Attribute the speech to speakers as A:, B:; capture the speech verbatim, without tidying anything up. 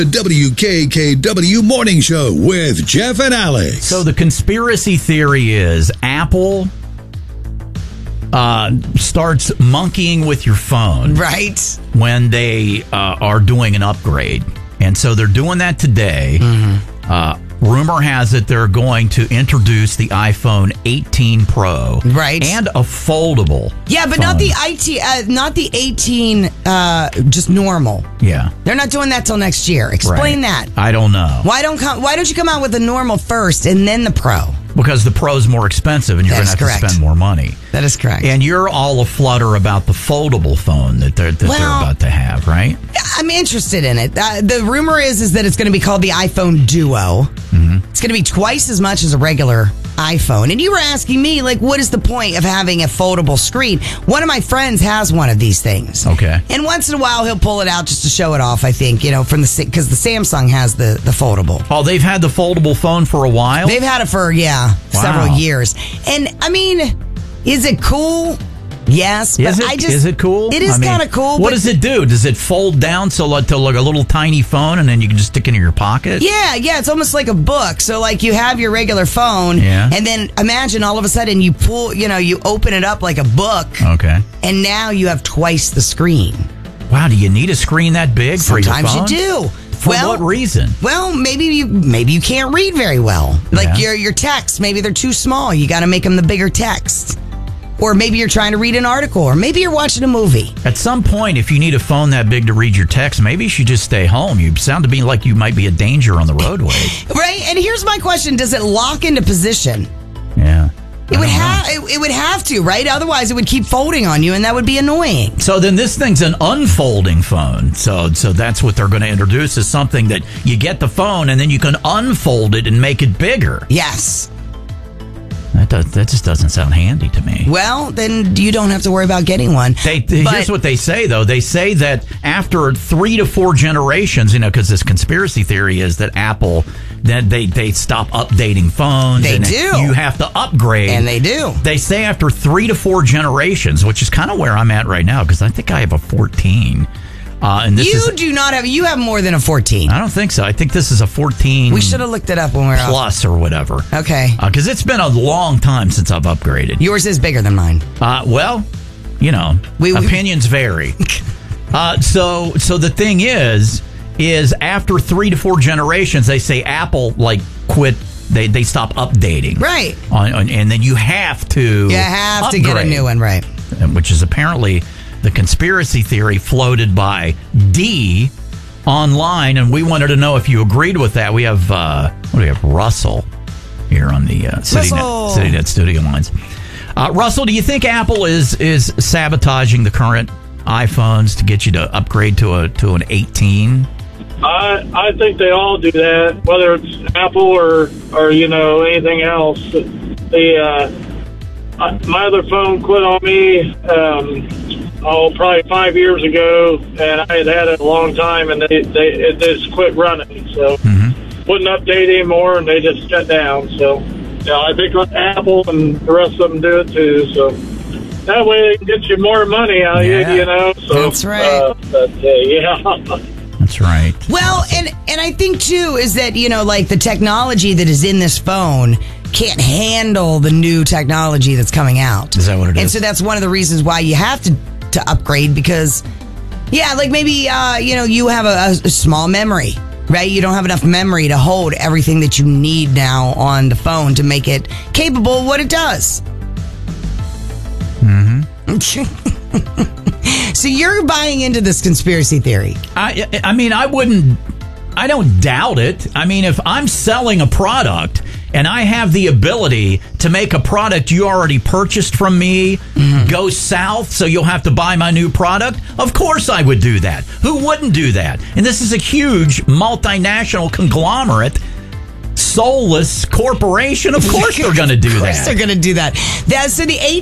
A: The W K K W Morning Show with Jeff and Alex.
B: So the conspiracy theory is Apple uh, starts monkeying with your phone.
C: Right.
B: When they uh, are doing an upgrade. And so they're doing that today. Mm-hmm. Uh, rumor has it they're going to introduce the iPhone eighteen Pro.
C: Right.
B: And a foldable.
C: Yeah, but
B: phone.
C: not the I T, uh, not the eighteen, uh, just normal.
B: Yeah.
C: They're not doing that till next year. Explain
B: Right.
C: that.
B: I don't know.
C: Why don't come, Why don't you come out with the normal first and then the Pro?
B: Because the Pro's more expensive and you're going
C: That
B: to
C: is
B: have
C: correct.
B: to spend more money.
C: That is correct.
B: And you're all aflutter about the foldable phone that they're that
C: Well,
B: they're about to have, right?
C: I'm interested in it. Uh, the rumor is is that it's going to be called the iPhone Duo. Mm-hmm. It's going to be twice as much as a regular iPhone. And you were asking me, like, what is the point of having a foldable screen? One of my friends has one of these things.
B: Okay.
C: And once in a while, he'll pull it out just to show it off, I think, you know, from the because the Samsung has the, the foldable.
B: Oh, they've had the foldable phone for a while?
C: They've had it for, yeah,
B: Wow.
C: several years. And, I mean, is it cool? Yes, but
B: Is it,
C: I just...
B: is it cool?
C: It is
B: I mean,
C: kind of cool.
B: What
C: but
B: does it do? Does it fold down so like to like a little tiny phone and then you can just stick it in your pocket?
C: Yeah, yeah, it's almost like a book. So, like, you have your regular phone,
B: Yeah.
C: and then imagine all of a sudden you pull, you know, you open it up like a book,
B: Okay.
C: and now you have twice the screen.
B: Wow, do you need a screen that big for your
C: Sometimes
B: phone?
C: you do.
B: For
C: well,
B: what reason?
C: Well, maybe you maybe you can't read very well. Like
B: Yeah.
C: your your texts, maybe they're too small. You got to make them the bigger text. Or maybe you're trying to read an article, or maybe you're watching a movie.
B: At some point, if you need a phone that big to read your text, maybe you should just stay home. You sound to me like you might be a danger on the roadway.
C: Right? And here's my question: does it lock into position?
B: Yeah.
C: It
B: I
C: would
B: don't
C: have
B: know.
C: it, it would have to, right? Otherwise, it would keep folding on you, and that would be annoying.
B: So then this thing's an unfolding phone. So so that's what they're going to introduce is something that you get the phone and then you can unfold it and make it bigger.
C: Yes.
B: That does, that just doesn't sound handy to me.
C: Well, then you don't have to worry about getting one.
B: They, they-
C: But-
B: here's what they say, though. They say that after three to four generations, you know, because this conspiracy theory is that Apple, that they, they stop updating phones.
C: They
B: and
C: do.
B: You have to upgrade.
C: And they do.
B: They say after three to four generations, which is kind of where I'm at right now, because I think I have a fourteen. Uh, and this
C: You
B: is,
C: do not have. You have more than a fourteen.
B: I don't think so. I think this is a fourteen
C: We should have looked it up when we were off.
B: plus or whatever.
C: Okay.
B: Because it's been a long time since I've upgraded.
C: Yours is bigger than mine.
B: Uh, well, you know,
C: We- we-
B: opinions vary. uh, so, so the thing is, is after three to four generations, they say Apple like quit. They they stop updating,
C: Right.
B: On, on, and then you have to
C: You have to get a
B: upgrade,
C: new one, right?
B: which is apparently the conspiracy theory floated by D online, and we wanted to know if you agreed with that. We have uh, what do we have? Russell here on the uh, CityNet,
C: Russell.
B: CityNet studio lines. Uh, Russell, do you think Apple is is sabotaging the current iPhones to get you to upgrade to a to an eighteen?
D: I I think they all do that, whether it's Apple or or you know anything else. The uh, uh, my other phone quit on me. Um, oh, probably five years ago, and I had had it a long time, and they they it just quit running. So wouldn't update anymore, and they just shut down. So yeah, I think Apple and the rest of them do it too. So that way they can get you more money out of
B: Yeah.
D: you, you know. So
C: That's right.
D: Uh, but uh, yeah.
B: That's right.
C: Well, and and I think too is that, you know, like the technology that is in this phone can't handle the new technology that's coming out.
B: Is that what it
C: and
B: is?
C: so that's one of the reasons why you have to to upgrade, because yeah, like maybe uh, you know, you have a, a small memory, right? You don't have enough memory to hold everything that you need now on the phone to make it capable of what it does. Mm-hmm. So you're buying into this conspiracy theory.
B: I I mean, I wouldn't. I don't doubt it. I mean, if I'm selling a product and I have the ability to make a product you already purchased from me go south, so you'll have to buy my new product, of course I would do that. Who wouldn't do that? And this is a huge multinational conglomerate, soulless corporation. Of course they're going to do
C: Of course
B: that.
C: they're going to do that. That's so the